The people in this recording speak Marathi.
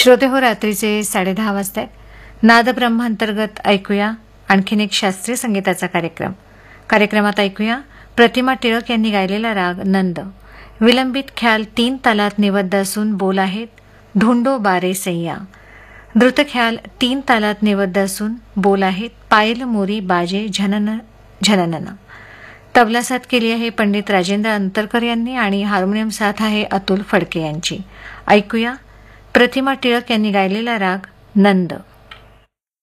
श्रोते हो, रात्रीचे 10:30 वाजतायत. नादब्रह्म अंतर्गत ऐकूया आणखीन एक शास्त्रीय संगीताचा कार्यक्रमात ऐकूया प्रतिमा टिळक यांनी गायलेला राग नंद. विलंबित ख्याल 3 तालात निबद्ध असून बोल आहेत ढूंढो बारे सैया. द्रुत ख्याल 3 तालात निबद्ध असून बोल आहेत पायल मोरी बाजे झनन झननन. तबला साथ केली आहे पंडित राजेंद्र अंतरकर यांनी आणि हार्मोनियम साथ आहे अतुल फडके यांची. ऐकूया प्रतिमा टिळक यांनी गायलेला राग नंद.